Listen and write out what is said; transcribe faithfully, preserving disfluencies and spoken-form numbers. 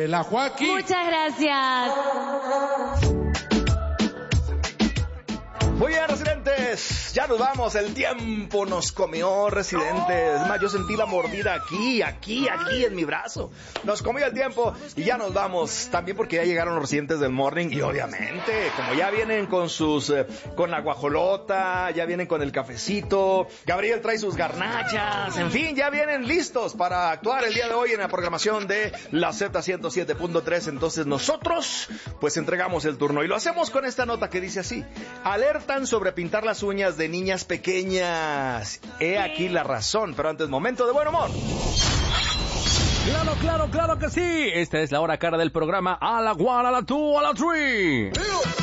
la Joaquín. Muchas gracias. Muy bien, residentes, ya nos vamos, el tiempo nos comió, residentes. Es más, yo sentí la mordida aquí, aquí, aquí en mi brazo. Nos comió el tiempo y ya nos vamos. También porque ya llegaron los residentes del morning y obviamente, como ya vienen con sus, eh, con la guajolota, ya vienen con el cafecito, Gabriel trae sus garnachas, en fin, ya vienen listos para actuar el día de hoy en la programación de la Z ciento siete punto tres. Entonces nosotros, pues entregamos el turno y lo hacemos con esta nota que dice así: alertan sobre pintar las uñas de niñas pequeñas. He aquí la razón, pero antes, momento de buen humor. Claro, claro, claro que sí. Esta es la hora cara del programa. A la one, a la two, a la three.